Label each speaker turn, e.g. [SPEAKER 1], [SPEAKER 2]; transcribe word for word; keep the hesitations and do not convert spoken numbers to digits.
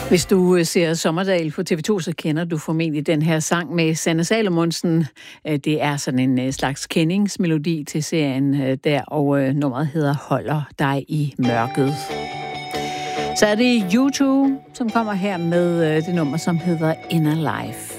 [SPEAKER 1] Hvis du ser Sommerdahl på T V to, så kender du formentlig den her sang med Sanne Salomonsen. Det er sådan en slags kendingsmelodi til serien der, og nummeret hedder Holder dig i mørket. Så er det U to, som kommer her med det nummer, som hedder Inner Life.